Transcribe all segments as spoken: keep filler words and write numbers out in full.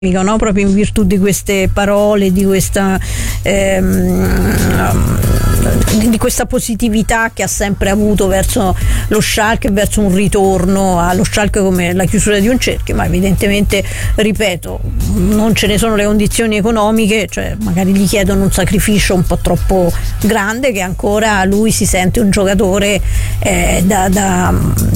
no? Proprio in virtù di queste parole, di questa ehm, di questa positività che ha sempre avuto verso lo Schalke, verso un ritorno allo Schalke come la chiusura di un cerchio, ma evidentemente, ripeto, non ce ne sono le condizioni economiche, cioè magari gli chiedono un sacrificio un po' troppo grande, che ancora lui si sente un giocatore eh, da, da,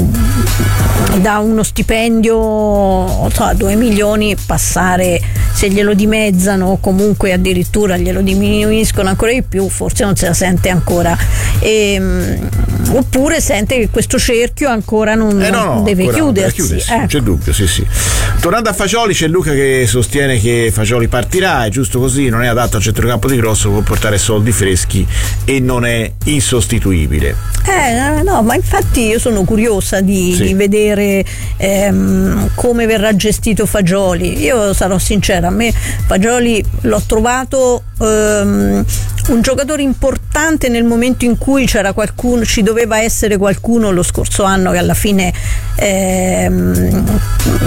da uno stipendio, non so, due milioni, passare, se glielo dimezzano o comunque addirittura glielo diminuiscono ancora di più, forse non se la sente ancora, e, oppure sente che questo cerchio ancora non, eh no, no, deve ancora chiudersi, deve chiudersi, ecco. Non c'è dubbio, sì sì. Tornando a Fagioli, c'è Luca che sostiene che Fagioli partirà, è giusto così, non è adatto al centrocampo di Grosso, può portare soldi freschi e non è insostituibile. Eh, no, ma infatti io sono curiosa di, sì. di vedere ehm, come verrà gestito Fagioli. Io sarò sincera, a me Fagioli l'ho trovato ehm, un giocatore importante nel momento in cui c'era qualcuno, ci doveva essere qualcuno lo scorso anno che alla fine ehm,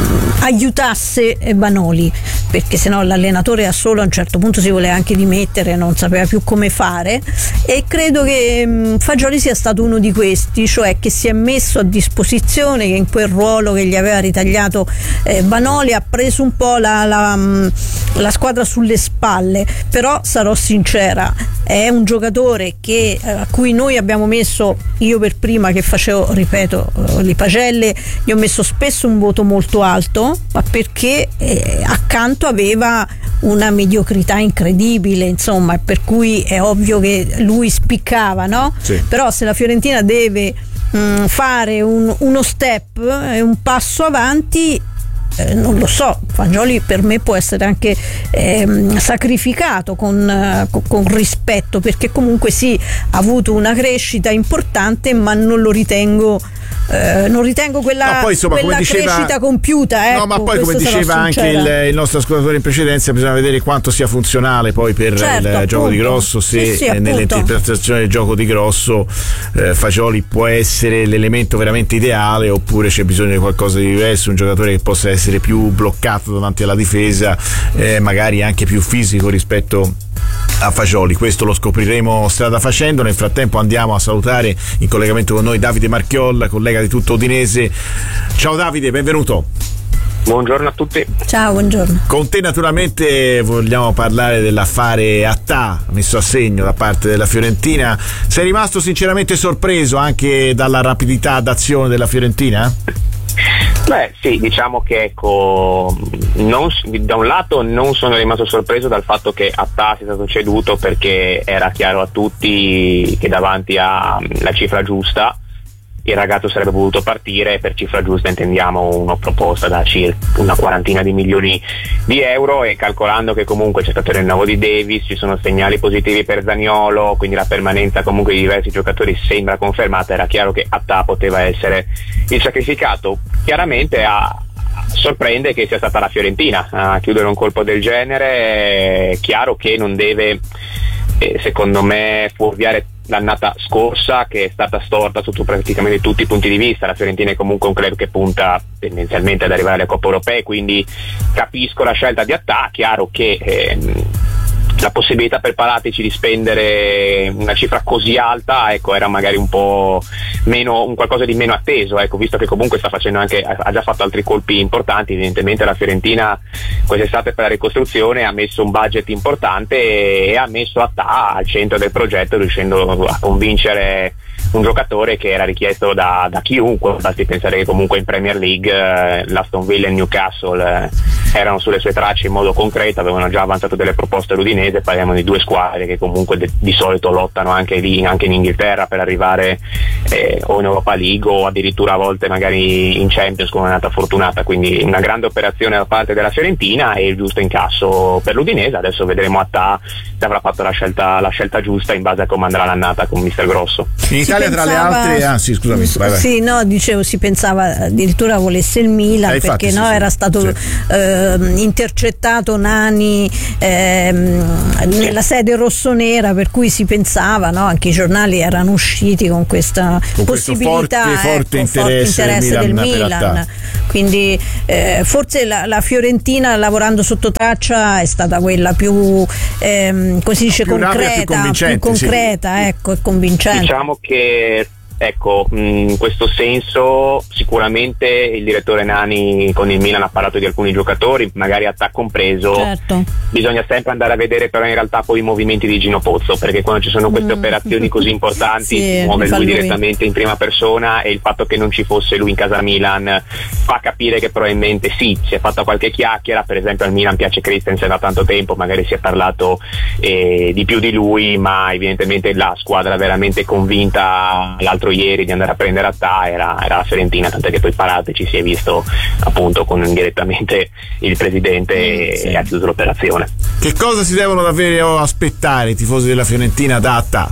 aiutasse Vanoli, perché sennò l'allenatore da solo a un certo punto si voleva anche dimettere, non sapeva più come fare, e credo che mh, Fagioli sia stato uno di questi, cioè che si è messo a disposizione, che in quel ruolo che gli aveva ritagliato eh, Vanoli ha preso un po' la, la, mh, la squadra sulle spalle. Però sarò sincera, è un giocatore che, eh, a cui noi abbiamo messo, io per prima che facevo, ripeto, eh, le pagelle, gli ho messo spesso un voto molto alto, ma perché eh, accanto aveva una mediocrità incredibile, insomma, per cui è ovvio che lui spiccava, no? Sì. Però se la Fiorentina deve mh, fare un, uno step, eh, un passo avanti, Eh, non lo so, Fagioli per me può essere anche ehm, sacrificato con, eh, con rispetto, perché comunque sì, ha avuto una crescita importante, ma non lo ritengo eh, non ritengo quella, no, poi, insomma, quella come diceva, crescita compiuta, ecco, no, ma poi come diceva anche il, il nostro ascoltatore in precedenza, bisogna vedere quanto sia funzionale poi per certo, il appunto. gioco di Grosso, se sì, sì, nell'interpretazione del gioco di Grosso eh, Fagioli può essere l'elemento veramente ideale, oppure c'è bisogno di qualcosa di diverso, un giocatore che possa essere più bloccato davanti alla difesa, eh, magari anche più fisico rispetto a Fagioli. Questo lo scopriremo strada facendo. Nel frattempo andiamo a salutare in collegamento con noi Davide Marchiolla, collega di Tutto Udinese. Ciao Davide, benvenuto. Buongiorno a tutti. Ciao, buongiorno. Con te naturalmente vogliamo parlare dell'affare Attà messo a segno da parte della Fiorentina. Sei rimasto sinceramente sorpreso anche dalla rapidità d'azione della Fiorentina? Beh sì, diciamo che ecco, non, da un lato non sono rimasto sorpreso dal fatto che Attà sia stato ceduto, perché era chiaro a tutti che davanti alla cifra giusta il ragazzo sarebbe voluto partire. Per cifra giusta intendiamo una proposta da circa una quarantina di milioni di euro, e calcolando che comunque c'è stato il rinnovo di Davis, ci sono segnali positivi per Zaniolo, quindi la permanenza comunque di diversi giocatori sembra confermata, era chiaro che Attà poteva essere il sacrificato. Chiaramente a sorprende che sia stata la Fiorentina a chiudere un colpo del genere. È chiaro che non deve, eh, secondo me, fuorviare l'annata scorsa, che è stata storta sotto praticamente tutti i punti di vista. La Fiorentina è comunque un club che punta tendenzialmente ad arrivare alle Coppe Europee, quindi capisco la scelta di Attà. Chiaro che ehm, la possibilità per Paratici di spendere una cifra così alta, ecco, era magari un po' meno, un qualcosa di meno atteso, ecco, visto che comunque sta facendo anche, ha già fatto altri colpi importanti. Evidentemente la Fiorentina quest'estate per la ricostruzione ha messo un budget importante e, e ha messo Attà al centro del progetto, riuscendo a convincere un giocatore che era richiesto da, da chiunque. Basti pensare che comunque in Premier League eh, l'Aston Villa e il Newcastle eh, erano sulle sue tracce in modo concreto, avevano già avanzato delle proposte all'Udinese. Parliamo di due squadre che comunque de- di solito lottano anche lì, anche in Inghilterra, per arrivare eh, o in Europa League o addirittura a volte magari in Champions, come è andata fortunata. Quindi una grande operazione da parte della Fiorentina e il giusto incasso per l'Udinese. Adesso vedremo Attà se avrà fatto la scelta, la scelta giusta in base a come andrà l'annata con mister Grosso. In sì, L'Italia pensava, tra le altre, ah sì scusami, vai, vai. Sì, no, dicevo, si pensava addirittura volesse il Milan, eh, perché infatti, no, sì, era sì, stato sì. eh, intercettato Nani ehm, nella sede rossonera, per cui si pensava, no, anche i giornali erano usciti con questa con possibilità, forte, ecco, forte interesse, forte interesse del Milan, del Milan. Quindi eh, forse la, la Fiorentina, lavorando sotto traccia, è stata quella più ehm, come si dice, più rapida, concreta, più convincente, più concreta, sì. ecco, e convincente. Diciamo che ecco, in questo senso sicuramente il direttore Nani con il Milan ha parlato di alcuni giocatori, magari a Attà compreso. Certo. Bisogna sempre andare a vedere però in realtà poi i movimenti di Gino Pozzo, perché quando ci sono queste mm. operazioni così importanti sì, si muove lui, lui direttamente in prima persona, e il fatto che non ci fosse lui in casa Milan fa capire che probabilmente sì, si è fatta qualche chiacchiera. Per esempio al Milan piace Christensen da tanto tempo, magari si è parlato eh, di più di lui, ma evidentemente la squadra veramente convinta l'altro ieri di andare a prendere Attà era, era la Fiorentina, tant'è che poi Parate ci si è visto appunto con direttamente il presidente mm, sì. e ha chiuso l'operazione. Che cosa si devono davvero aspettare i tifosi della Fiorentina da Attà?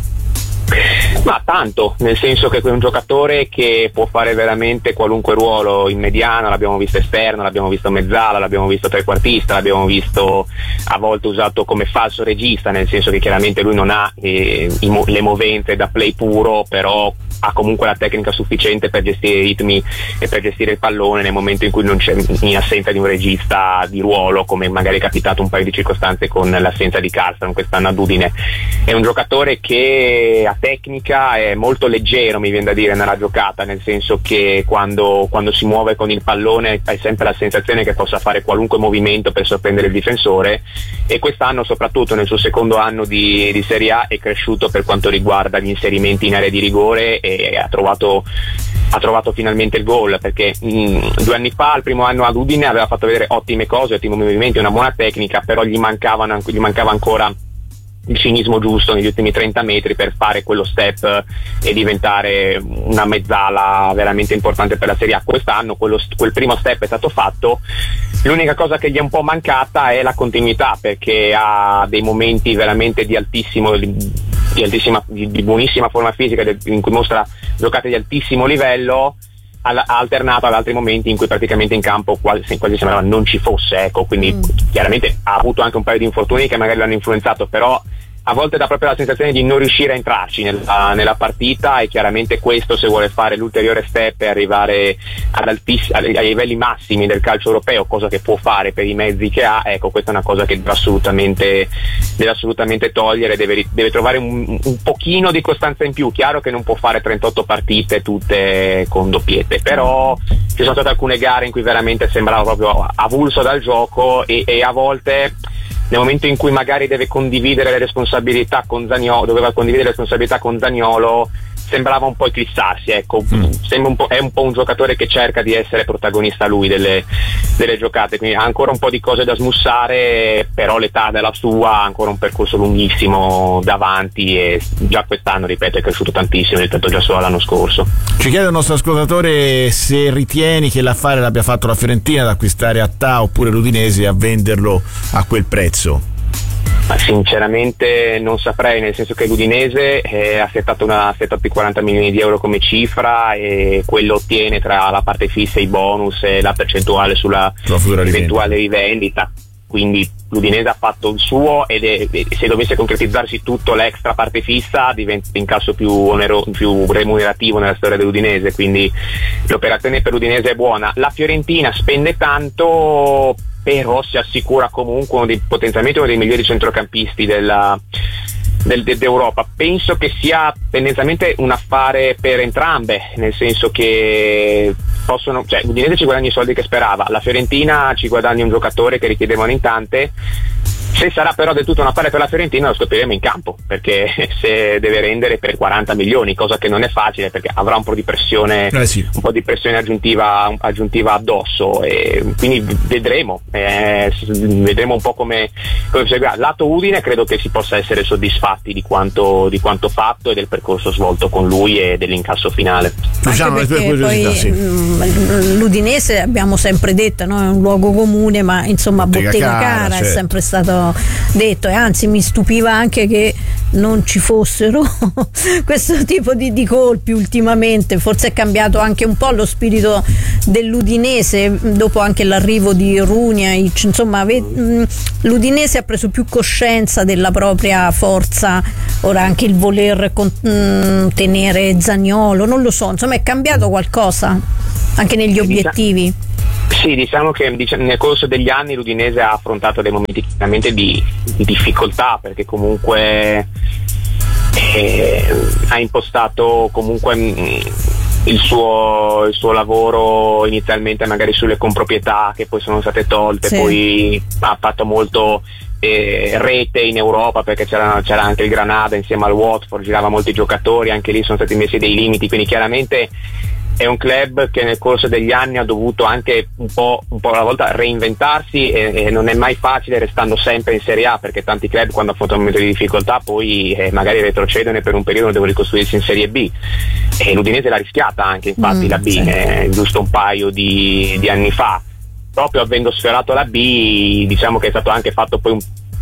Ma tanto, nel senso che è un giocatore che può fare veramente qualunque ruolo in mediano, l'abbiamo visto esterno, l'abbiamo visto mezzala, l'abbiamo visto trequartista, l'abbiamo visto a volte usato come falso regista, nel senso che chiaramente lui non ha eh, i, le movenze da play puro, però ha comunque la tecnica sufficiente per gestire i ritmi e per gestire il pallone nel momento in cui non c'è, in assenza di un regista di ruolo, come magari è capitato un paio di circostanze con l'assenza di Karlström quest'anno ad Udine. È un giocatore che ha tecnica, è molto leggero, mi viene da dire, nella giocata, nel senso che quando, quando si muove con il pallone hai sempre la sensazione che possa fare qualunque movimento per sorprendere il difensore, e quest'anno soprattutto nel suo secondo anno di, di Serie A è cresciuto per quanto riguarda gli inserimenti in area di rigore, e ha trovato, ha trovato finalmente il gol, perché mh, due anni fa, al primo anno ad Udine, aveva fatto vedere ottime cose, ottimi movimenti, una buona tecnica, però gli mancavano, gli mancava ancora il cinismo giusto negli ultimi trenta metri per fare quello step e diventare una mezzala veramente importante per la Serie A. Quest'anno quello, quel primo step è stato fatto, l'unica cosa che gli è un po' mancata è la continuità, perché ha dei momenti veramente di altissimo di, altissima, di, di buonissima forma fisica, in cui mostra giocate di altissimo livello, ha alternato ad altri momenti in cui praticamente in campo quasi, quasi sembrava non ci fosse, ecco, quindi mm. chiaramente ha avuto anche un paio di infortuni che magari l'hanno influenzato, però a volte dà proprio la sensazione di non riuscire a entrarci nella, nella partita, e chiaramente questo, se vuole fare l'ulteriore step e arrivare ad altiss- ai livelli massimi del calcio europeo, cosa che può fare per i mezzi che ha, ecco, questa è una cosa che deve assolutamente, deve assolutamente togliere, deve, deve trovare un, un pochino di costanza in più. Chiaro che non può fare trentotto partite tutte con doppiette, però ci sono state alcune gare in cui veramente sembrava proprio avulso dal gioco, e, e a volte nel momento in cui magari deve condividere le responsabilità con Zaniolo, doveva condividere le responsabilità con Zaniolo, sembrava un po' eclissarsi, ecco. Mm. Sembra un po', è un po' un giocatore che cerca di essere protagonista lui delle, delle giocate, quindi ha ancora un po' di cose da smussare, però l'età della sua ha ancora un percorso lunghissimo davanti, e già quest'anno, ripeto, è cresciuto tantissimo rispetto già solo all'anno scorso. Ci chiede il nostro ascoltatore se ritieni che l'affare l'abbia fatto la Fiorentina ad acquistare Attà, oppure l'Udinese a venderlo a quel prezzo. Ma sinceramente non saprei, nel senso che l'Udinese eh, ha settato, una, ha settato i quaranta milioni di euro come cifra, e quello ottiene tra la parte fissa, i bonus e la percentuale sulla eventuale rivendita. Quindi l'Udinese ha fatto il suo, ed è, se dovesse concretizzarsi tutto l'extra parte fissa diventa l'incasso più, onero, più remunerativo nella storia dell'Udinese, quindi l'operazione per l'Udinese è buona. La Fiorentina spende tanto, però si assicura comunque uno dei, potenzialmente uno dei migliori centrocampisti della, del, de, d'Europa. Penso che sia tendenzialmente un affare per entrambe, nel senso che possono, cioè l'Udinese ci guadagna i soldi che sperava, la Fiorentina ci guadagna un giocatore che richiedevano in tante. Se sarà però del tutto un affare per la Fiorentina lo scopriremo in campo, perché se deve rendere per quaranta milioni, cosa che non è facile, perché avrà un po' di pressione, eh sì. un po' di pressione aggiuntiva, aggiuntiva addosso, e quindi vedremo, eh, vedremo un po' come, come seguirà. Lato Udine credo che si possa essere soddisfatti di quanto, di quanto fatto e del percorso svolto con lui e dell'incasso finale. Diciamo le tue curiosità, poi, sì. mh, l'Udinese abbiamo sempre detto, no? È un luogo comune, ma insomma bottega, bottega cara, cara certo. È sempre stato ho detto, e anzi mi stupiva anche che non ci fossero questo tipo di, di colpi ultimamente. Forse è cambiato anche un po' lo spirito dell'Udinese dopo anche l'arrivo di Runjaic, insomma l'Udinese ha preso più coscienza della propria forza, ora anche il voler tenere Zaniolo, non lo so, insomma è cambiato qualcosa anche negli obiettivi. Sì, diciamo che diciamo, nel corso degli anni l'Udinese ha affrontato dei momenti chiaramente di, di difficoltà, perché comunque eh, ha impostato comunque mh, il suo, il suo lavoro inizialmente magari sulle comproprietà che poi sono state tolte, sì. Poi ha fatto molto eh, rete in Europa, perché c'era, c'era anche il Granada insieme al Watford, girava molti giocatori, anche lì sono stati messi dei limiti, quindi chiaramente è un club che nel corso degli anni ha dovuto anche un po', un po' alla volta reinventarsi, e, e non è mai facile restando sempre in Serie A, perché tanti club quando affrontano un momento di difficoltà poi eh, magari retrocedono e per un periodo devono ricostruirsi in Serie B, e l'Udinese l'ha rischiata anche infatti mm, la B, sì. eh, giusto un paio di, di anni fa, proprio avendo sfiorato la B diciamo che è stato anche fatto poi un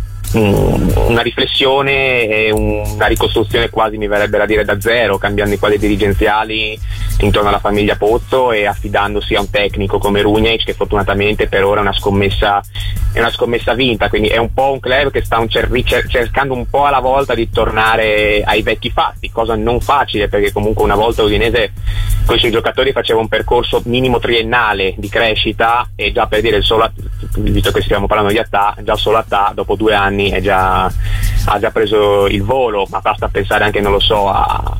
una riflessione e una ricostruzione quasi, mi verrebbe da dire, da zero, cambiando i quadri dirigenziali intorno alla famiglia Pozzo e affidandosi a un tecnico come Runjaic, che fortunatamente per ora è una scommessa è una scommessa vinta, quindi è un po' un club che sta un cer- cercando un po' alla volta di tornare ai vecchi fatti, cosa non facile, perché comunque una volta l'Udinese con i suoi giocatori faceva un percorso minimo triennale di crescita, e già per dire il solo, visto che stiamo parlando di Attà, già solo Attà dopo due anni È già, ha già preso il volo, ma basta pensare anche, non lo so, a,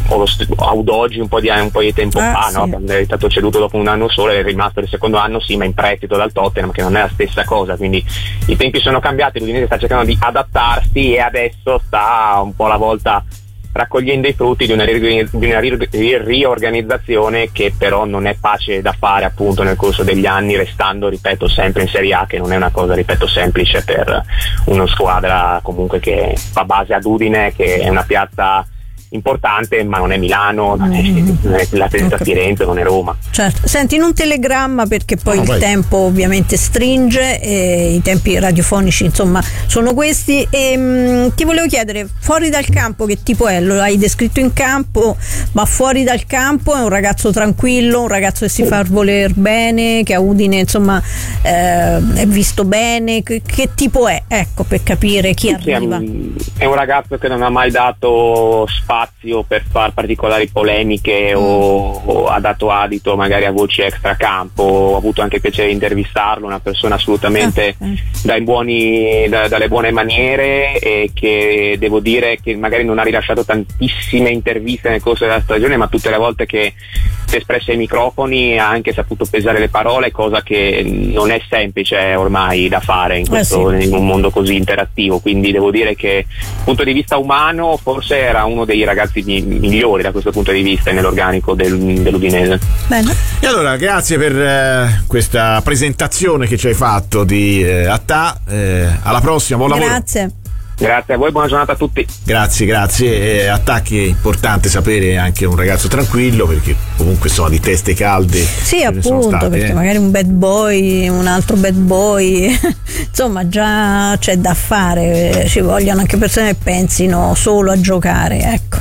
a Udogi un po' di, un po' di tempo ah, fa, sì. no? Quando è stato ceduto dopo un anno solo, è rimasto il secondo anno sì, ma in prestito dal Tottenham, che non è la stessa cosa, quindi i tempi sono cambiati, l'Udinese sta cercando di adattarsi e adesso sta un po' alla volta raccogliendo i frutti di una, ri- di una ri- riorganizzazione che però non è facile da fare appunto nel corso degli anni, restando, ripeto, sempre in Serie A, che non è una cosa, ripeto, semplice per una squadra comunque che fa base ad Udine, che è una piazza importante, ma non è Milano, non è, non è la stessa Firenze, non è Roma. Certo. Senti, in un telegramma, perché poi no, il vai. tempo ovviamente stringe e i tempi radiofonici insomma sono questi, e mh, ti volevo chiedere, fuori dal campo che tipo è? Lo hai descritto in campo, ma fuori dal campo è un ragazzo tranquillo, un ragazzo che si oh. fa voler bene, che a Udine insomma eh, è visto bene, che, che tipo è? Ecco, per capire chi sì, arriva. È un ragazzo che non ha mai dato spazio per far particolari polemiche mm. o, o ha dato adito magari a voci extracampo. Ho avuto anche il piacere di intervistarlo, una persona assolutamente ah, eh. dai buoni, da, dalle buone maniere, e che devo dire che magari non ha rilasciato tantissime interviste nel corso della stagione, ma tutte le volte che si è espresso ai microfoni ha anche saputo pesare le parole, cosa che non è semplice ormai da fare in, questo, eh sì. in un mondo così interattivo, quindi devo dire che dal punto di vista umano forse era uno dei ragazzi migliori da questo punto di vista nell'organico del, dell'Udinese. Bene. E allora grazie per eh, questa presentazione che ci hai fatto di eh, Attà, eh, alla prossima, buon lavoro. Grazie. Grazie a voi, buona giornata a tutti. Grazie, grazie. Eh, Attacchi è importante sapere, anche un ragazzo tranquillo, perché comunque sono di teste calde. Sì, appunto, state, perché eh. magari un bad boy, un altro bad boy, insomma già c'è da fare, ci vogliono anche persone che pensino solo a giocare, ecco.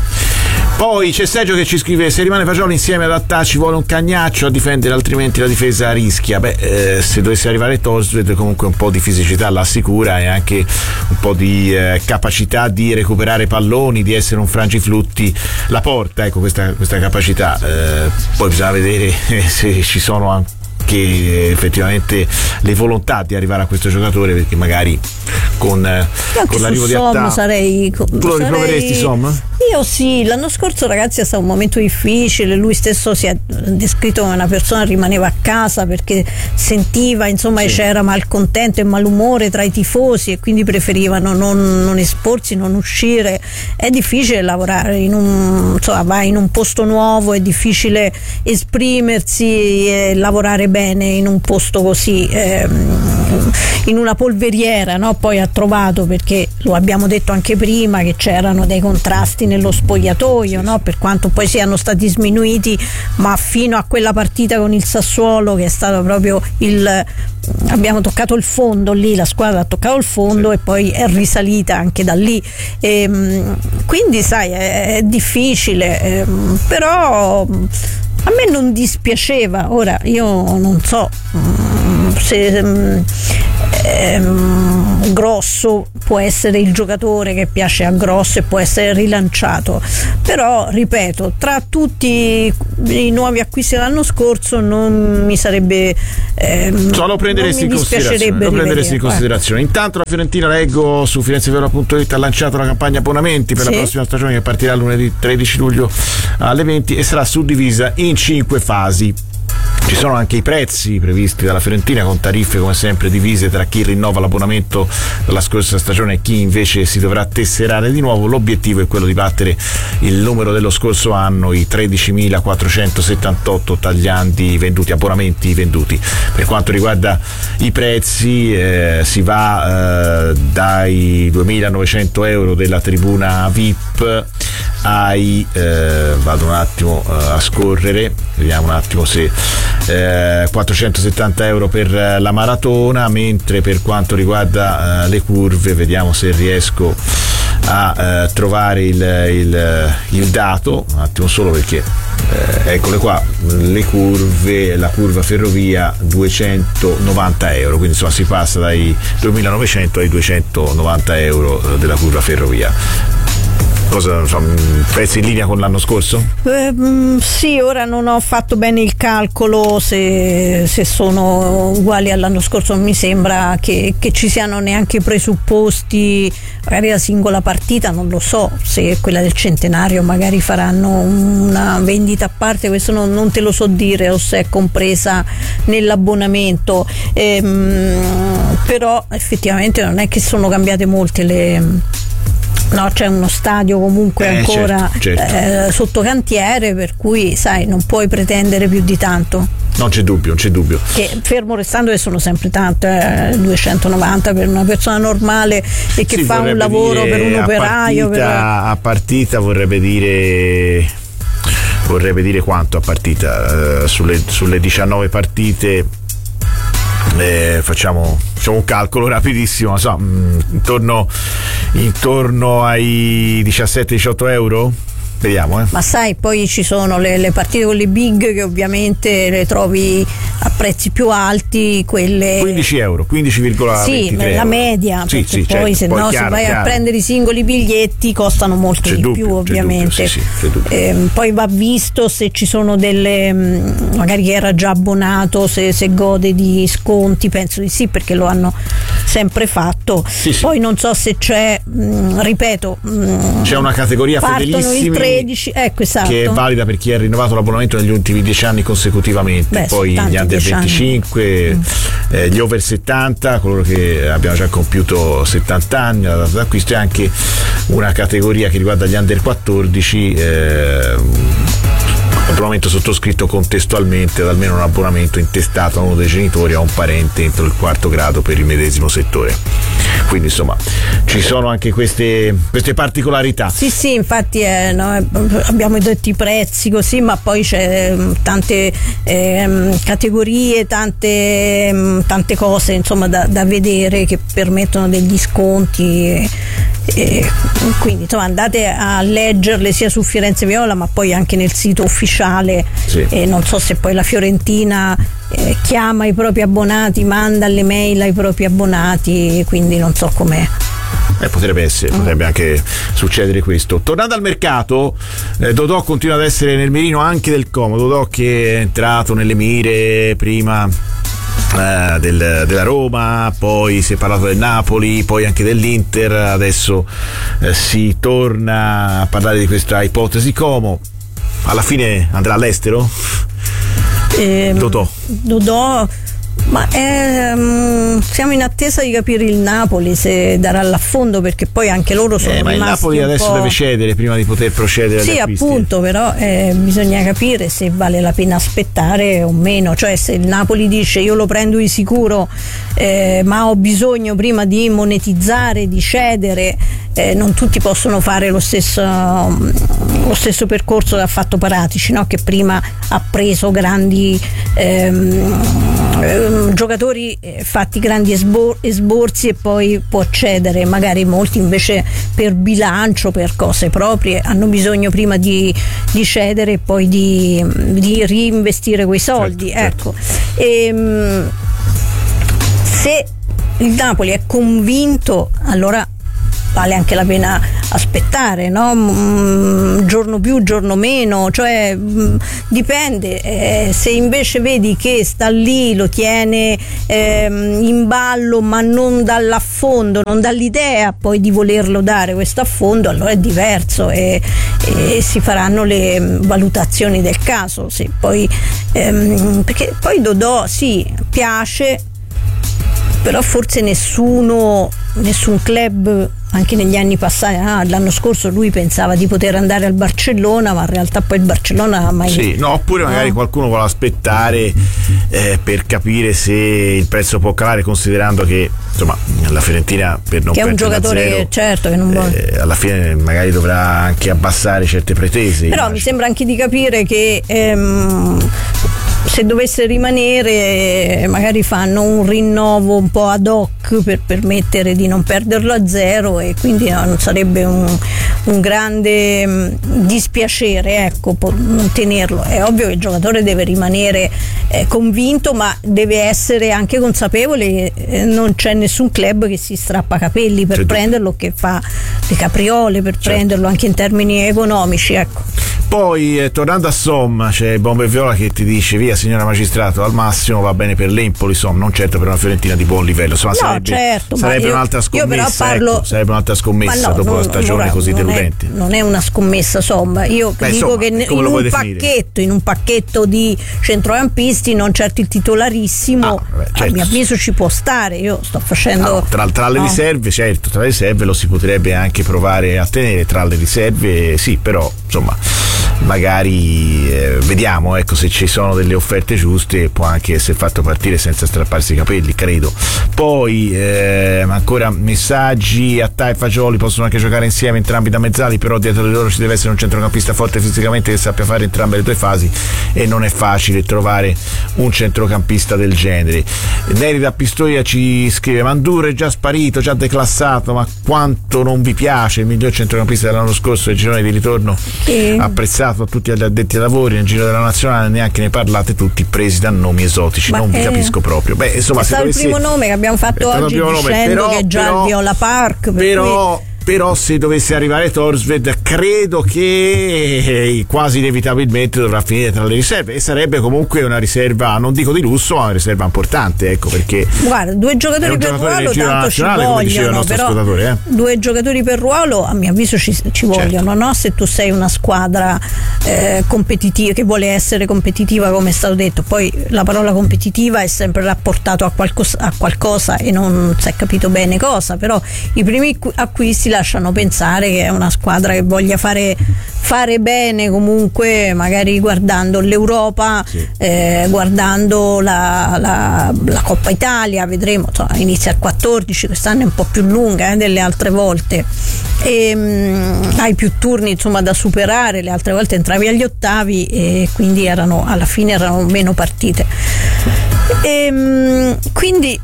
Poi c'è Sergio che ci scrive: se rimane Fagioli insieme ad Attà ci vuole un cagnaccio a difendere, altrimenti la difesa rischia. Beh, eh, se dovesse arrivare Torstvedt comunque un po' di fisicità l'assicura, e anche un po' di eh, capacità di recuperare palloni, di essere un frangiflutti la porta, ecco, questa, questa capacità. Eh, poi bisogna vedere se ci sono anche che effettivamente le volontà di arrivare a questo giocatore, perché magari con, con l'arrivo di Attà sarei, tu lo sarei... riproveresti Som? Io sì, l'anno scorso ragazzi è stato un momento difficile, lui stesso si è descritto come una persona che rimaneva a casa perché sentiva insomma sì. che c'era malcontento e malumore tra i tifosi, e quindi preferivano non, non esporsi, non uscire. È difficile lavorare in un, insomma, vai in un posto nuovo, è difficile esprimersi e lavorare bene in un posto così. Eh, in una polveriera, no? Poi ha trovato, perché lo abbiamo detto anche prima, che c'erano dei contrasti nello spogliatoio, no? Per quanto poi siano stati sminuiti, ma fino a quella partita con il Sassuolo, che è stato proprio il abbiamo toccato il fondo lì, la squadra ha toccato il fondo, sì. E poi è risalita anche da lì, e, quindi sai è, è difficile, eh, però a me non dispiaceva. Ora io non so se ehm, Grosso può essere il giocatore che piace a Grosso e può essere rilanciato, però ripeto, tra tutti i nuovi acquisti dell'anno scorso non mi sarebbe ehm, so, lo prenderesti in considerazione, lo prenderesti in considerazione. Intanto la Fiorentina, leggo su firenzeverona punto it, ha lanciato la campagna abbonamenti per sì. la prossima stagione, che partirà lunedì tredici luglio alle venti e sarà suddivisa in cinque fasi. Ci sono anche i prezzi previsti dalla Fiorentina, con tariffe come sempre divise tra chi rinnova l'abbonamento della scorsa stagione e chi invece si dovrà tesserare di nuovo. L'obiettivo è quello di battere il numero dello scorso anno, i tredicimilaquattrocentosettantotto tagliandi venduti, abbonamenti venduti. Per quanto riguarda i prezzi, eh, si va eh, dai duemilanovecento euro della tribuna V I P ai eh, vado un attimo eh, a scorrere, vediamo un attimo se eh, quattrocentosettanta euro per la maratona, mentre per quanto riguarda eh, le curve, vediamo se riesco a eh, trovare il, il, il dato, un attimo solo, perché eh, eccole qua, le curve, la curva ferrovia duecentonovanta euro, quindi insomma si passa dai duemilanovecento ai duecentonovanta euro della curva ferrovia. Cosa, insomma, prezzi in linea con l'anno scorso? Eh, mh, sì, ora non ho fatto bene il calcolo se, se sono uguali all'anno scorso. Non mi sembra che, che ci siano neanche presupposti, magari la singola partita, non lo so, se quella del centenario magari faranno una vendita a parte, questo non, non te lo so dire, o se è compresa nell'abbonamento, eh, mh, però effettivamente non è che sono cambiate molte le... No, c'è uno stadio comunque eh, ancora certo, certo. Eh, sotto cantiere, per cui sai, non puoi pretendere più di tanto. Non c'è dubbio, non c'è dubbio. Che fermo restando che sono sempre tante, eh, duecentonovanta per una persona normale e che sì, fa un lavoro per un operaio. A partita, per... a partita vorrebbe dire vorrebbe dire quanto a partita? Uh, sulle, sulle diciannove partite. Eh, facciamo, facciamo un calcolo rapidissimo, so, mh, intorno, intorno ai diciassette diciotto euro. Vediamo, eh. Ma sai, poi ci sono le, le partite con le big che ovviamente le trovi a prezzi più alti, quelle quindici euro, quindici virgola ventitré sì, la media, sì, perché sì, poi certo, se poi no chiaro, se vai chiaro. a prendere i singoli biglietti costano molto c'è di dubbio, più ovviamente. Dubbio, sì, sì, eh, poi va visto se ci sono delle, magari chi era già abbonato, se, se gode di sconti, penso di sì, perché lo hanno sempre fatto. Sì, sì. Poi non so se c'è, mh, ripeto, mh, c'è una categoria fedelissimi ecco, esatto. che è valida per chi ha rinnovato l'abbonamento negli ultimi dieci anni consecutivamente. Beh, poi gli under venticinque, mm. eh, gli over settanta, coloro che abbiano già compiuto settanta anni la data d'acquisto, e anche una categoria che riguarda gli under quattordici, eh, abbonamento sottoscritto contestualmente ad almeno un abbonamento intestato a uno dei genitori o a un parente entro il quarto grado per il medesimo settore. Quindi insomma ci sono anche queste, queste particolarità. Sì, sì, infatti eh, no, abbiamo detto i prezzi così, ma poi c'è tante eh, categorie, tante, tante cose insomma da, da vedere che permettono degli sconti. E, E quindi insomma andate a leggerle sia su Firenze Viola ma poi anche nel sito ufficiale, sì. E non so se poi la Fiorentina eh, chiama i propri abbonati, manda le mail ai propri abbonati, quindi non so com'è. Eh, potrebbe essere, potrebbe anche succedere questo. Tornando al mercato, eh, Dodò continua ad essere nel mirino anche del Como. Dodò che è entrato nelle mire prima Uh, del, della Roma, poi si è parlato del Napoli, poi anche dell'Inter, adesso uh, si torna a parlare di questa ipotesi Como. Alla fine andrà all'estero? Eh, Dodò Dodò Ma ehm, siamo in attesa di capire il Napoli se darà l'affondo, perché poi anche loro sono eh, ma il Napoli adesso deve cedere prima di poter procedere agli sì acquisti. Appunto, però eh, bisogna capire se vale la pena aspettare o meno, cioè se il Napoli dice io lo prendo di sicuro eh, ma ho bisogno prima di monetizzare, di cedere, eh, non tutti possono fare lo stesso lo stesso percorso che ha fatto Paratici, no? Che prima ha preso grandi ehm, giocatori fatti grandi esbor- esborsi e poi può cedere. Magari molti invece per bilancio, per cose proprie, hanno bisogno prima di, di cedere e poi di, di reinvestire quei soldi. Certo, ecco certo. E, se il Napoli è convinto, allora vale anche la pena aspettare, no? Un giorno più, giorno meno, cioè mh, dipende. Eh, se invece vedi che sta lì, lo tiene ehm, in ballo, ma non dall'affondo, non dall'idea poi di volerlo dare questo affondo, allora è diverso e, e si faranno le valutazioni del caso. Sì, poi, ehm, perché poi Dodò sì, piace, però forse nessuno, nessun club anche negli anni passati, ah, l'anno scorso lui pensava di poter andare al Barcellona, ma in realtà poi il Barcellona mai sì, no, oppure magari no. Qualcuno vuole aspettare eh, per capire se il prezzo può calare, considerando che insomma la Fiorentina, per non che è un giocatore zero, certo che non vuole eh, alla fine magari dovrà anche abbassare certe pretese. Però immagino. Mi sembra anche di capire che ehm, se dovesse rimanere magari fanno un rinnovo un po' ad hoc per permettere di non perderlo a zero, e quindi no, non sarebbe un, un grande mh, dispiacere, ecco, non tenerlo. È ovvio che il giocatore deve rimanere eh, convinto, ma deve essere anche consapevole che eh, non c'è nessun club che si strappa capelli per certo. prenderlo, che fa le capriole per certo. prenderlo anche in termini economici, ecco. Poi eh, tornando a Somma, c'è Bombe Viola che ti dice via signora magistrato, al massimo va bene per l'Empoli, Somma, non certo per una Fiorentina di buon livello. Insomma, no, sarebbe, certo, sarebbe io, un'altra scommessa, io però parlo, ecco, sarebbe un'altra scommessa no, dopo non, una stagione non, così non deludente. È, non è una scommessa Somma, io Beh, dico insomma, che in un pacchetto, in un pacchetto di centrocampisti, non certo il titolarissimo, ah, vabbè, certo. a mio avviso ci può stare. Io sto facendo no, tra, tra le no. riserve, certo, tra le riserve lo si potrebbe anche provare a tenere, tra le riserve sì, però insomma magari eh, vediamo, ecco, se ci sono delle offerte giuste può anche essere fatto partire senza strapparsi i capelli, credo. Poi eh, ancora messaggi: Attà e Fagioli possono anche giocare insieme entrambi da mezzali, però dietro di loro ci deve essere un centrocampista forte fisicamente che sappia fare entrambe le due fasi, e non è facile trovare un centrocampista del genere. Neri da Pistoia ci scrive: Mandur è già sparito, già declassato, ma quanto non vi piace, il miglior centrocampista dell'anno scorso, il girone di ritorno sì. apprezzato a tutti gli addetti ai lavori, nel giro della nazionale neanche ne parlate tutti, presi da nomi esotici. Ma non vi capisco proprio. Beh, insomma, è stato dovessi... il primo nome che abbiamo fatto oggi, dicendo però, che è già però, il Viola Park, per però cui... però se dovesse arrivare Thorstvedt credo che quasi inevitabilmente dovrà finire tra le riserve, e sarebbe comunque una riserva, non dico di lusso, ma una riserva importante, ecco, perché guarda, due giocatori per ruolo tanto ci vogliono, però eh. due giocatori per ruolo a mio avviso ci, ci vogliono, certo. no? Se tu sei una squadra eh, competitiva, che vuole essere competitiva, come è stato detto, poi la parola competitiva è sempre rapportato a qualcosa, a qualcosa e non si è capito bene cosa, però i primi acquisti lasciano pensare che è una squadra che voglia fare, fare bene, comunque magari guardando l'Europa, sì. eh, guardando la, la, la Coppa Italia, vedremo, insomma, inizia al quattordici, quest'anno è un po' più lunga eh, delle altre volte, e, mh, hai più turni insomma da superare, le altre volte entravi agli ottavi e quindi erano, alla fine erano meno partite, e, mh, quindi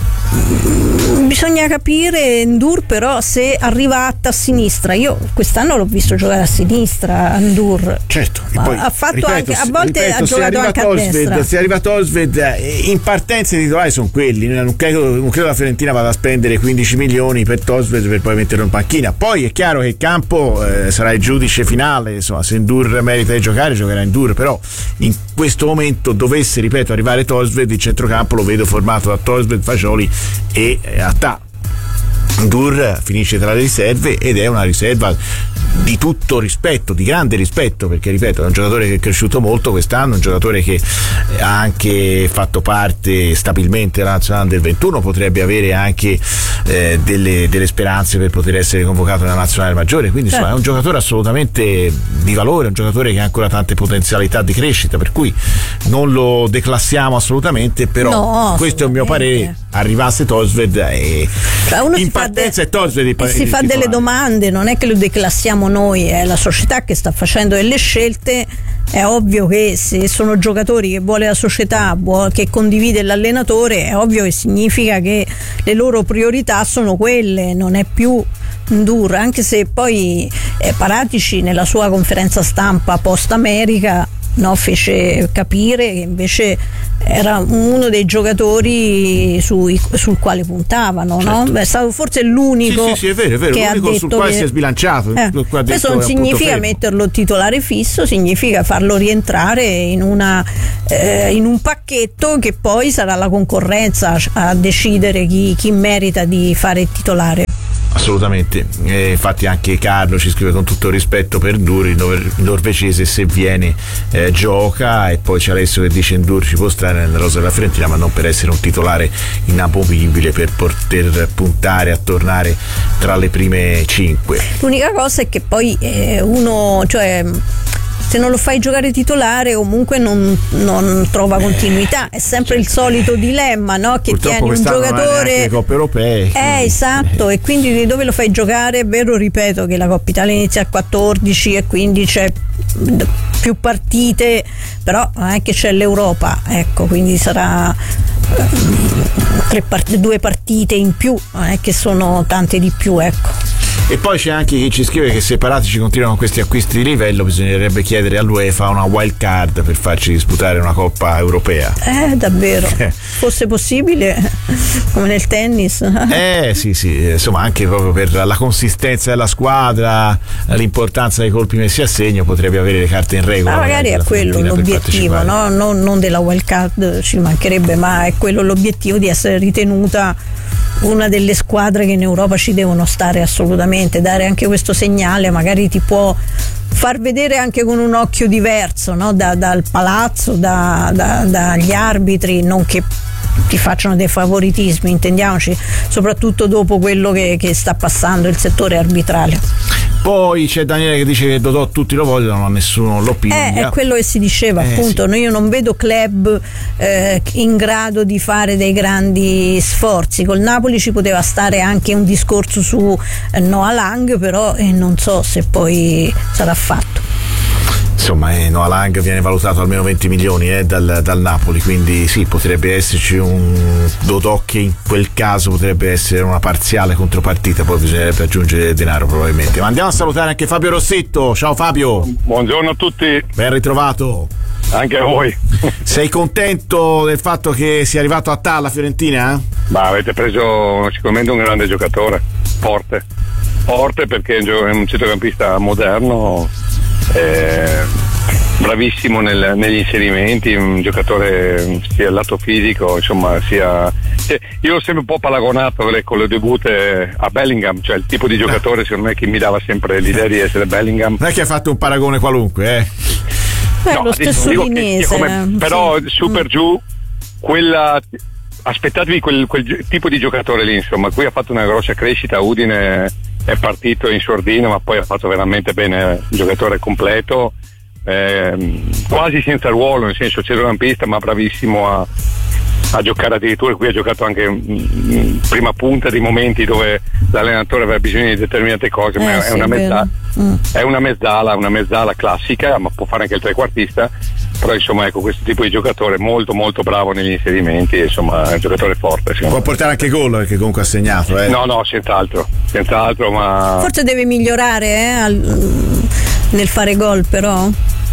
bisogna capire Ndur però se arriva a sinistra. Io quest'anno l'ho visto giocare a sinistra Ndur, certo, e poi, ha fatto ripeto, anche, a volte ripeto, ha giocato anche a destra. Se arriva Thorstvedt, in partenza i titolari sono quelli, non credo, non credo la Fiorentina vada a spendere quindici milioni per Thorstvedt per poi metterlo in panchina. Poi è chiaro che il campo eh, sarà il giudice finale, insomma, se Ndur merita di giocare giocherà Ndur, però in questo momento dovesse, ripeto, arrivare Thorstvedt, il centrocampo lo vedo formato da Thorstvedt, Fagioli e Attà. Ndur finisce tra le riserve ed è una riserva di tutto rispetto, di grande rispetto, perché ripeto è un giocatore che è cresciuto molto quest'anno, un giocatore che ha anche fatto parte stabilmente della nazionale del ventuno, potrebbe avere anche eh, delle, delle speranze per poter essere convocato nella nazionale maggiore, quindi insomma, è un giocatore assolutamente di valore, un giocatore che ha ancora tante potenzialità di crescita, per cui non lo declassiamo assolutamente, però no, questo è il mio parere. Arrivasse Thorstvedt e cioè uno in si partenza fa de- è Thorstvedt e si fa delle domande, non è che lo declassiamo noi, è la società che sta facendo delle scelte. È ovvio che se sono giocatori che vuole la società, che condivide l'allenatore, è ovvio che significa che le loro priorità sono quelle, non è più Ndur, anche se poi eh, Paratici nella sua conferenza stampa post America no, fece capire che invece era uno dei giocatori sui, sul quale puntavano, certo. No? Beh, è stato forse l'unico, sì, sì, sì, è vero, è vero, che l'unico ha detto sul quale che, si è sbilanciato. Eh, questo non significa metterlo titolare fisso, significa farlo rientrare in, una, eh, in un pacchetto che poi sarà la concorrenza a decidere chi, chi merita di fare il titolare. Assolutamente, eh, infatti anche Carlo ci scrive con tutto il rispetto per Ndur, il, nor- il norvegese se viene eh, gioca, e poi c'è Alessio che dice Ndur ci può stare nella rosa della Fiorentina ma non per essere un titolare inamovibile, per poter puntare a tornare tra le prime cinque. L'unica cosa è che poi eh, uno, cioè se non lo fai giocare titolare comunque non, non trova continuità, è sempre il solito dilemma, no? Che purtroppo tieni un giocatore le coppe europee, eh esatto, e quindi dove lo fai giocare? È vero, ripeto che la Coppa Italia inizia a quattordici e quindi c'è più partite, però non è che c'è l'Europa, ecco, quindi sarà tre part- due partite in più, non è che sono tante di più, ecco. E poi c'è anche chi ci scrive che se Paratici continuano con questi acquisti di livello bisognerebbe chiedere all'UEFA una wild card per farci disputare una Coppa Europea. Eh, davvero, fosse possibile, come nel tennis. Eh sì sì, insomma anche proprio per la consistenza della squadra, l'importanza dei colpi messi a segno, potrebbe avere le carte in regola. Ma magari è quello l'obiettivo, no? non, non della wild card, ci mancherebbe, ma è quello l'obiettivo, di essere ritenuta una delle squadre che in Europa ci devono stare assolutamente, dare anche questo segnale magari ti può far vedere anche con un occhio diverso, no? da, dal palazzo, da, da, dagli arbitri, non che ti facciano dei favoritismi, intendiamoci, soprattutto dopo quello che, che sta passando il settore arbitrale. Poi c'è Daniele che dice che Dodò tutti lo vogliono ma nessuno lo piglia. Eh, è quello che si diceva, eh, appunto, sì. Io non vedo club eh, in grado di fare dei grandi sforzi. Col Napoli ci poteva stare anche un discorso su eh, Noah Lang, però eh, non so se poi sarà fatto. Insomma, eh, Noah Lang viene valutato almeno venti milioni eh, dal, dal Napoli, quindi sì, potrebbe esserci un Dodò che in quel caso potrebbe essere una parziale contropartita, poi bisognerebbe aggiungere denaro probabilmente. Ma andiamo a salutare anche Fabio Rossetto. Ciao Fabio. Buongiorno a tutti. Ben ritrovato. Anche a voi. Sei contento del fatto che sia arrivato a Talla Fiorentina? Ma avete preso sicuramente un grande giocatore, forte, forte perché è un centrocampista moderno, eh, bravissimo nel, negli inserimenti, un giocatore sia al lato fisico, insomma, sia. Cioè, io l'ho sempre un po' paragonato con le debute a Bellingham, cioè il tipo di giocatore secondo me che mi dava sempre l'idea di essere Bellingham. Non è che ha fatto un paragone qualunque, eh? Beh, no, lo stesso Udinese, come, però sì. su per giù quella, aspettatevi quel, quel tipo di giocatore lì, insomma. Qui ha fatto una grossa crescita, Udine è partito in sordina ma poi ha fatto veramente bene, un giocatore completo, eh, quasi senza ruolo, nel senso centrocampista ma bravissimo a, a giocare, addirittura qui ha giocato anche in prima punta di momenti dove l'allenatore aveva bisogno di determinate cose, eh, ma sì, è, una mezza, mm. è una mezzala, una mezzala classica, ma può fare anche il trequartista, però insomma ecco, questo tipo di giocatore molto molto bravo negli inserimenti, insomma è un giocatore forte. Può portare anche gol perché comunque ha segnato, eh? No no, senz'altro, senz'altro, ma forse deve migliorare eh, al, nel fare gol, però.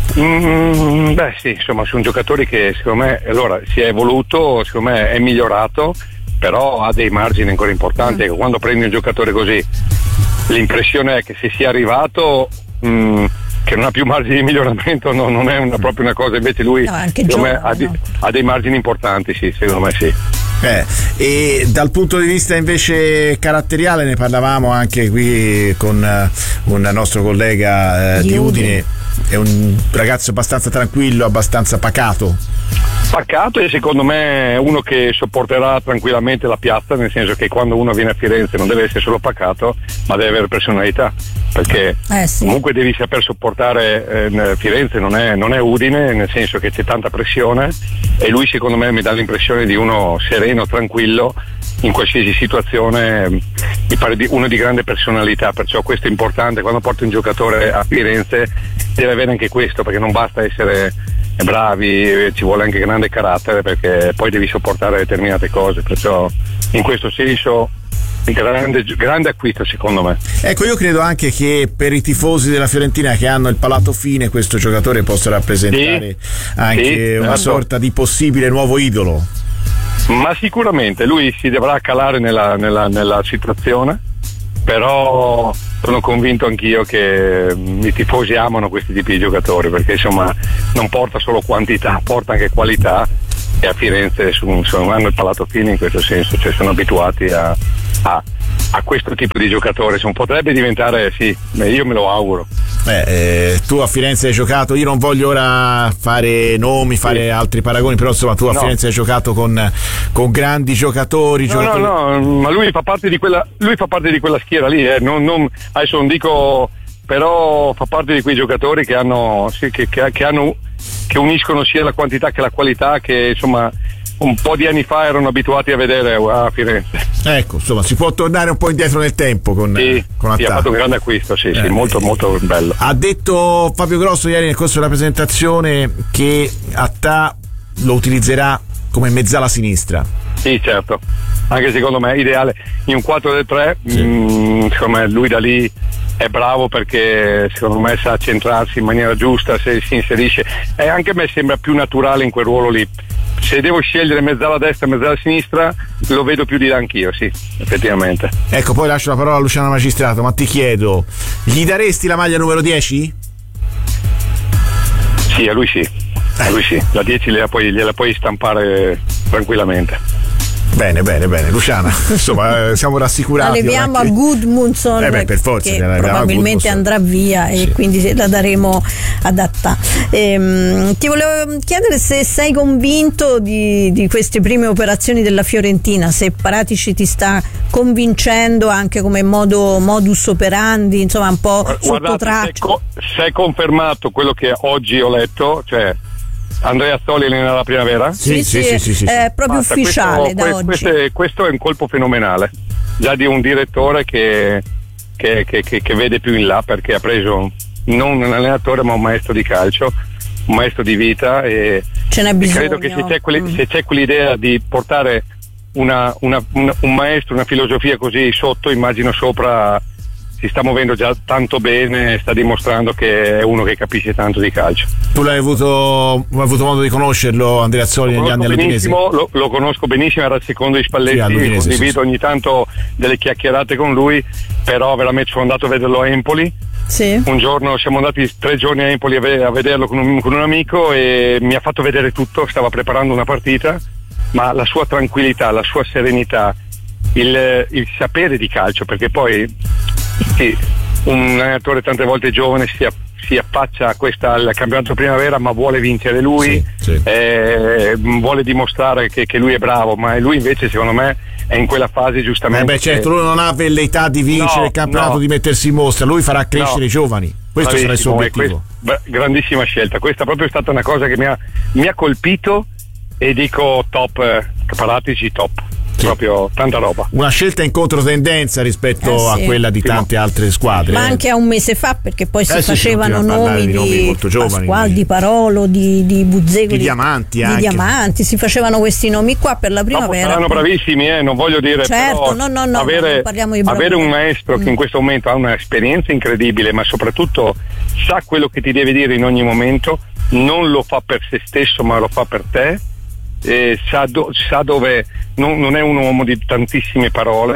Mm, beh sì, insomma sono giocatori che secondo me allora si è evoluto, secondo me è migliorato, però ha dei margini ancora importanti. Mm. Quando prendi un giocatore così l'impressione è che se sia arrivato mm, che non ha più margini di miglioramento, no, non è una, proprio una cosa, invece lui no, anche secondo giovane, me ha, di, no. ha dei margini importanti, sì, secondo me sì. Eh, e dal punto di vista invece caratteriale ne parlavamo anche qui con uh, un nostro collega uh, di, di Udine. Udine, è un ragazzo abbastanza tranquillo, abbastanza pacato. Pacato e secondo me uno che sopporterà tranquillamente la piazza, nel senso che quando uno viene a Firenze non deve essere solo pacato, ma deve avere personalità, perché eh sì. comunque devi saper sopportare. eh, Firenze non è, non è Udine, nel senso che c'è tanta pressione, e lui secondo me mi dà l'impressione di uno sereno, tranquillo in qualsiasi situazione, mi pare di uno di grande personalità, perciò questo è importante. Quando porti un giocatore a Firenze deve avere anche questo, perché non basta essere bravi, ci vuole anche grande carattere, perché poi devi sopportare determinate cose, perciò in questo senso grande, grande acquisto secondo me. Ecco, io credo anche che per i tifosi della Fiorentina che hanno il palato fine questo giocatore possa rappresentare sì, anche sì, una certo. sorta di possibile nuovo idolo. Ma sicuramente lui si dovrà calare nella, nella, nella situazione, però sono convinto anch'io che i tifosi amano questi tipi di giocatori, perché insomma non porta solo quantità, porta anche qualità, e a Firenze sono, sono, hanno il palato fine in questo senso, cioè sono abituati a, a, a questo tipo di giocatore. Insomma, potrebbe diventare, sì, io me lo auguro. Beh, eh, tu a Firenze hai giocato, io non voglio ora fare nomi, fare sì. altri paragoni, però insomma tu a no. Firenze hai giocato con, con grandi giocatori, no, giocatori. No, no, ma lui fa parte di quella, lui fa parte di quella schiera lì, eh. non, non, adesso non dico, però fa parte di quei giocatori che hanno, sì, che, che, che hanno, che uniscono sia la quantità che la qualità, che insomma un po' di anni fa erano abituati a vedere a Firenze. Ecco, insomma, si può tornare un po' indietro nel tempo con, sì, con sì, ha fatto un grande acquisto, sì, eh, sì, molto molto bello. Ha detto Fabio Grosso ieri nel corso della presentazione che Attà lo utilizzerà come mezzala sinistra. Sì, certo, anche secondo me è ideale in un quattro tre tre, sì. mh, secondo me lui da lì è bravo, perché secondo me sa centrarsi in maniera giusta, se si inserisce, e anche a me sembra più naturale in quel ruolo lì. Se devo scegliere mezzala destra e mezzala sinistra, lo vedo più di là anch'io, sì, effettivamente. Ecco, poi lascio la parola a Luciano Magistrato, ma ti chiedo, gli daresti la maglia numero dieci? Sì, a lui sì, a lui sì, la dieci gliela puoi, gliela puoi stampare tranquillamente. Bene, bene, bene, Luciana, insomma siamo rassicurati. La leviamo a Gudmundsson, eh beh, per forza, che probabilmente andrà via, e sì. quindi la daremo ad Attà. Ehm, ti volevo chiedere se sei convinto di, di queste prime operazioni della Fiorentina, se Paratici ti sta convincendo anche come modo, modus operandi, insomma un po' sotto traccia. Se, co- se è confermato quello che oggi ho letto, cioè Andrea Soli allena la Primavera? Sì, sì, sì, sì, sì, sì. È proprio Basta, ufficiale questo, da questo, oggi. Questo, questo è un colpo fenomenale, già di un direttore che, che, che, che, che vede più in là, perché ha preso non un allenatore ma un maestro di calcio, un maestro di vita, e, Ce n'è bisogno. e credo che se c'è, quelli, mm. se c'è quell'idea di portare una, una, una, un maestro, una filosofia così sotto, immagino sopra si sta muovendo già tanto bene, sta dimostrando che è uno che capisce tanto di calcio. Tu l'hai avuto, hai avuto modo di conoscerlo, Andrea Azzoli, negli anni all'Udinese? Lo, lo conosco benissimo, era il secondo di Spalletti, sì, condivido sì. ogni tanto delle chiacchierate con lui, però veramente sono andato a vederlo a Empoli. Sì. Un giorno siamo andati tre giorni a Empoli a vederlo con un, con un amico, e mi ha fatto vedere tutto, stava preparando una partita, ma la sua tranquillità, la sua serenità, il, il sapere di calcio, perché poi sì, un allenatore tante volte giovane si, si affaccia a questa, al campionato primavera, ma vuole vincere lui, sì, sì. Eh, vuole dimostrare che, che lui è bravo, ma lui invece secondo me è in quella fase giustamente. Eh beh, certo, lui non ha velleità di vincere no, il campionato, no. di mettersi in mostra, lui farà crescere no. i giovani, questo sarà il suo obiettivo. Quest, grandissima scelta, questa proprio è stata una cosa che mi ha, mi ha colpito, e dico top, eh, Paratici top. Sì. Proprio tanta roba. Una scelta in controtendenza rispetto eh sì. a quella di tante altre squadre. Ma eh. anche a un mese fa, perché poi si eh facevano sì, nomi di, nomi molto giovani, Pasquale, di Parolo, di, di Buzzego, di, di Diamanti, di anche. Diamanti, si facevano questi nomi qua per la primavera. No, saranno bravissimi, eh, non voglio dire, certo, però no, no, no, avere, non parliamo di avere un maestro mm. che in questo momento ha un'esperienza incredibile, ma soprattutto sa quello che ti deve dire in ogni momento, non lo fa per se stesso ma lo fa per te. Eh, sa, do, sa dove non, non è un uomo di tantissime parole,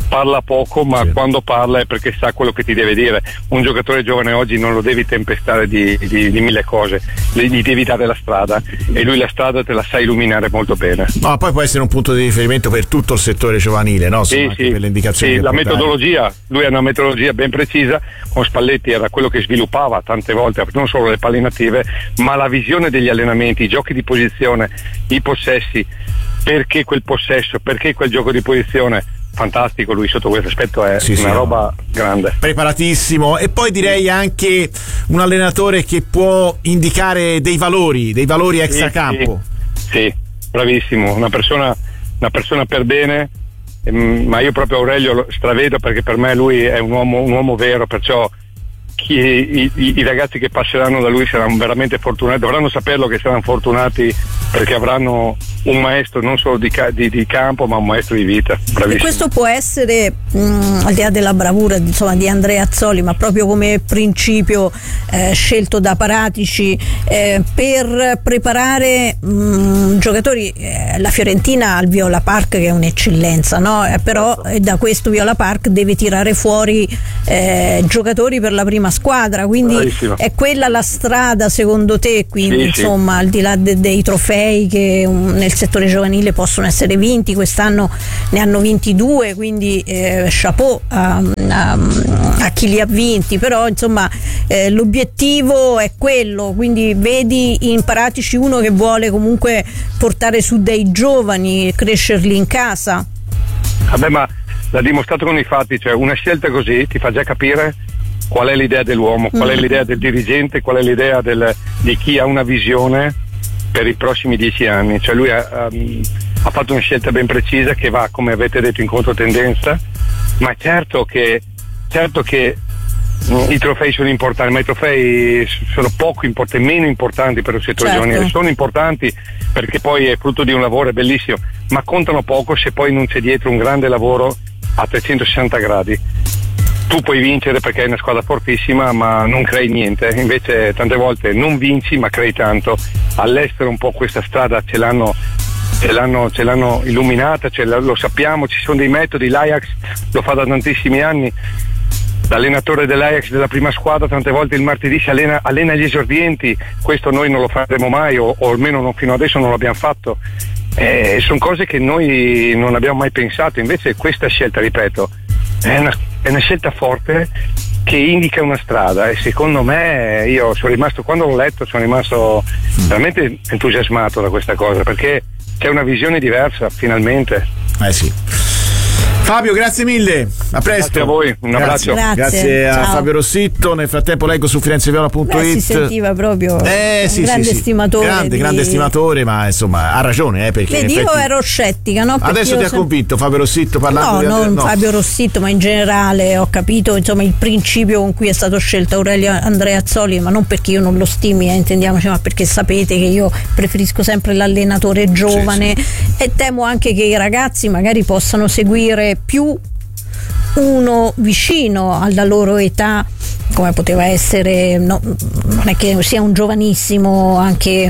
parla poco, ma sì. quando parla è perché sa quello che ti deve dire. Un giocatore giovane oggi non lo devi tempestare di, di, di mille cose, gli devi dare la strada, e lui la strada te la sa illuminare molto bene. No, poi può essere un punto di riferimento per tutto il settore giovanile, no? Sì, Insomma, sì, per le indicazioni sì, la può dare. metodologia, lui ha una metodologia ben precisa. Con Spalletti era quello che sviluppava tante volte non solo le palle native, ma la visione degli allenamenti, i giochi di posizione, i possessi, perché quel possesso, perché quel gioco di posizione. Fantastico, lui sotto questo aspetto è sì, una sì, roba no. grande, preparatissimo. E poi direi anche un allenatore che può indicare dei valori, dei valori extracampo. Sì, sì, bravissimo, una persona, una persona per bene, ehm, ma io proprio Aurelio lo stravedo, perché per me lui è un uomo, un uomo vero, perciò chi, i, i, i ragazzi che passeranno da lui saranno veramente fortunati, dovranno saperlo che saranno fortunati, perché avranno un maestro non solo di, di, di campo, ma un maestro di vita. Bravissimo. E questo può essere, mh, al di là della bravura insomma, di Andrea Azzoli, ma proprio come principio eh, scelto da Paratici eh, per preparare mh, giocatori. Eh, la Fiorentina ha il Viola Park, che è un'eccellenza, no? Eh, però eh, da questo Viola Park deve tirare fuori eh, giocatori per la prima squadra, quindi bravissimo. È quella la strada secondo te? Quindi sì, insomma, sì. al di là de- dei trofei che um, nel settore giovanile possono essere vinti, quest'anno ne hanno vinti due, quindi eh, chapeau a, a, a chi li ha vinti, però insomma eh, l'obiettivo è quello, quindi vedi in Paratici uno che vuole comunque portare su dei giovani, crescerli in casa. Vabbè, ma l'ha dimostrato con i fatti, cioè una scelta così ti fa già capire qual è l'idea dell'uomo, qual è l'idea del dirigente, qual è l'idea del, di chi ha una visione per i prossimi dieci anni. Cioè lui ha, um, ha fatto una scelta ben precisa che va, come avete detto, in controtendenza, ma certo che certo che mh, i trofei sono importanti, ma i trofei sono poco importanti, meno importanti per il settore certo. giovanile. Sono importanti perché poi è frutto di un lavoro, è bellissimo, ma contano poco se poi non c'è dietro un grande lavoro a trecentosessanta gradi. Tu puoi vincere perché hai una squadra fortissima, ma non crei niente. Invece tante volte non vinci, ma crei tanto. All'estero un po' questa strada ce l'hanno ce l'hanno, ce l'hanno illuminata, ce la, lo sappiamo, ci sono dei metodi. L'Ajax lo fa da tantissimi anni. L'allenatore dell'Ajax della prima squadra tante volte il martedì si allena, allena gli esordienti. Questo noi non lo faremo mai, o, o almeno non, fino adesso non l'abbiamo fatto. Eh, sono cose che noi non abbiamo mai pensato. Invece questa scelta, ripeto, è una, è una scelta forte che indica una strada, e secondo me, io sono rimasto, quando l'ho letto sono rimasto veramente entusiasmato da questa cosa, perché c'è una visione diversa finalmente. Eh sì. Fabio, grazie mille, a presto. Grazie a voi, un abbraccio. Grazie, grazie a ciao. Fabio Rossitto. Nel frattempo leggo su firenzeviola punto it. Beh, si sentiva proprio eh, un sì, grande sì, sì. stimatore grande, di... grande stimatore, ma insomma ha ragione, eh, perché Vedi, effetti... io ero scettica, no? Perché Adesso io ti ha sem- convinto Fabio Rossitto parlando no, di non no. Fabio Rossitto, ma in generale ho capito insomma il principio con cui è stato scelto Aurelio Andrea Azzoli, ma non perché io non lo stimi, eh, intendiamoci, ma perché sapete che io preferisco sempre l'allenatore giovane, sì, sì. E temo anche che i ragazzi magari possano seguire più uno vicino alla loro età, come poteva essere, no, non è che sia un giovanissimo, anche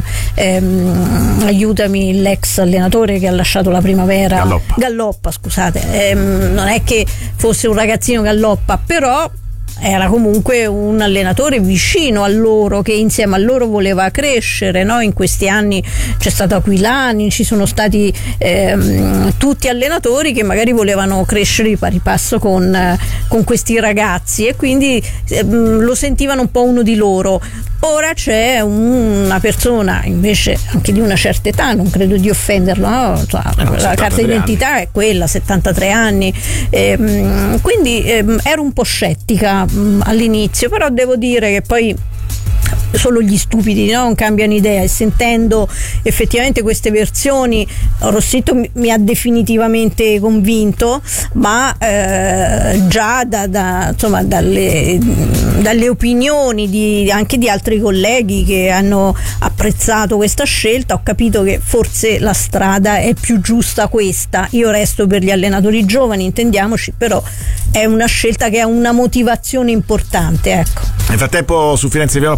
ehm, aiutami, l'ex allenatore che ha lasciato la Primavera, Galloppa, Galloppa scusate, ehm, non è che fosse un ragazzino Galloppa, però era comunque un allenatore vicino a loro, che insieme a loro voleva crescere, no? In questi anni c'è stato Aquilani, ci sono stati ehm, tutti allenatori che magari volevano crescere di pari passo con, eh, con questi ragazzi, e quindi ehm, lo sentivano un po' uno di loro. Ora c'è un, una persona invece anche di una certa età, non credo di offenderlo, no? Cioè, eh no, la carta d'identità anni. È quella, settantatré anni, ehm, quindi ehm, ero un po' scettica mh, all'inizio, però devo dire che poi solo gli stupidi, no? Non cambiano idea, e sentendo effettivamente queste versioni Rossitto mi, mi ha definitivamente convinto, ma eh, già da, da, insomma, dalle, dalle opinioni di, anche di altri colleghi che hanno apprezzato questa scelta ho capito che forse la strada è più giusta questa. Io resto per gli allenatori giovani, intendiamoci, però è una scelta che ha una motivazione importante, ecco. Nel frattempo su firenzeviola punto it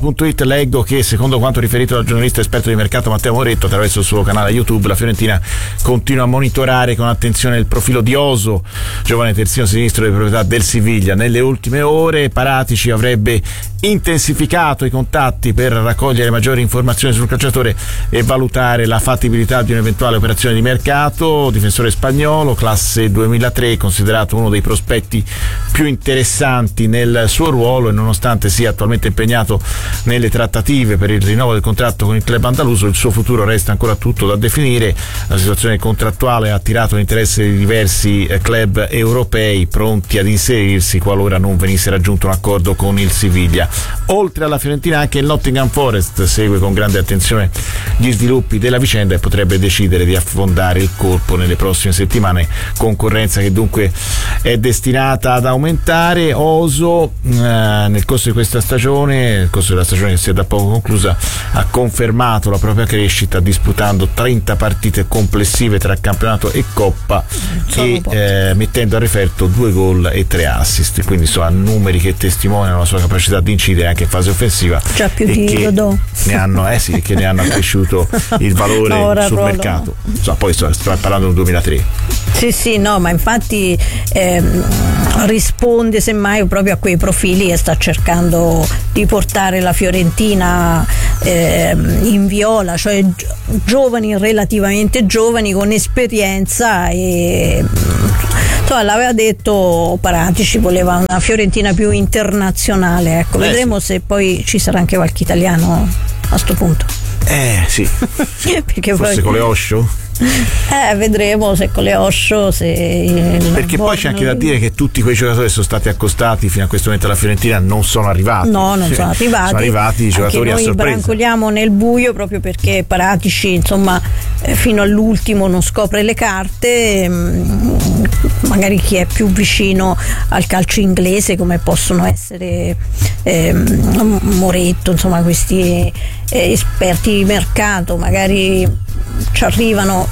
leggo che secondo quanto riferito dal giornalista esperto di mercato Matteo Moretto attraverso il suo canale YouTube, la Fiorentina continua a monitorare con attenzione il profilo di Oso, giovane terzino sinistro di proprietà del Siviglia. Nelle ultime ore Paratici avrebbe intensificato i contatti per raccogliere maggiori informazioni sul calciatore e valutare la fattibilità di un'eventuale operazione di mercato. Difensore spagnolo, classe duemilatré, considerato uno dei prospetti più interessanti nel suo ruolo, e nonostante sia attualmente impegnato nelle trattative per il rinnovo del contratto con il club andaluso, il suo futuro resta ancora tutto da definire. La situazione contrattuale ha attirato l'interesse di diversi club europei pronti ad inserirsi qualora non venisse raggiunto un accordo con il Siviglia. Oltre alla Fiorentina anche il Nottingham Forest segue con grande attenzione gli sviluppi della vicenda e potrebbe decidere di affondare il colpo nelle prossime settimane, concorrenza che dunque è destinata ad aumentare. Oso eh, nel corso di questa stagione, nel corso della stagione che si è da poco conclusa, ha confermato la propria crescita disputando trenta partite complessive tra campionato e Coppa e eh, mettendo a referto due gol e tre assist, quindi insomma numeri che testimoniano la sua capacità di incidere anche in fase offensiva, già più e di che Dodò ne hanno eh sì, che ne hanno accresciuto il valore no, sul proprio. mercato. Insomma, poi sto, sto parlando del duemilatré. Sì, sì, no, ma infatti ehm, risponde semmai proprio a quei profili che sta cercando di portare la Fiorentina ehm, in viola, cioè gi- giovani, relativamente giovani, con esperienza e insomma, l'aveva detto Paratici, voleva una Fiorentina più internazionale, ecco, eh, vedremo sì. se poi ci sarà anche qualche italiano a sto punto. Eh sì, Perché forse poi... con le Osho? Eh, vedremo se con le Osho, se il perché poi c'è anche da dire che tutti quei giocatori che sono stati accostati fino a questo momento alla Fiorentina non sono arrivati. No, non sono arrivati. Sono arrivati giocatori anche a noi sorpresa. brancoliamo nel buio proprio perché Paratici, insomma, eh, fino all'ultimo non scopre le carte. Mh, magari chi è più vicino al calcio inglese, come possono essere eh, Moretto, insomma, questi eh, esperti di mercato, magari ci arrivano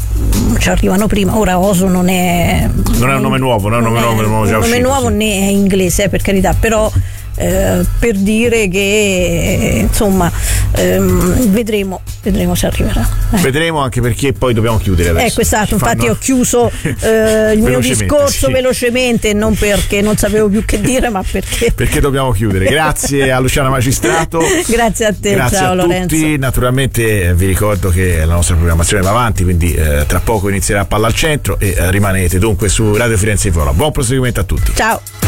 ci arrivano prima. Ora Oso non è non è un nome nuovo, non è un nome nuovo, non già un nome uscito, nuovo sì. né è inglese, eh, per carità, però eh, per dire che insomma ehm, vedremo vedremo se arriverà. Eh. Vedremo, anche perché poi dobbiamo chiudere adesso. Ecco, esatto, infatti Fanno... ho chiuso eh, il mio discorso sì. velocemente, non perché non sapevo più che dire, ma perché perché dobbiamo chiudere. Grazie a Luciana Magistrato. Grazie a te, grazie ciao a Lorenzo. tutti. Naturalmente eh, vi ricordo che la nostra programmazione va avanti, quindi eh, tra poco inizierà Palla al Centro e eh, rimanete dunque su Radio Firenze in Viola. Buon proseguimento a tutti. Ciao.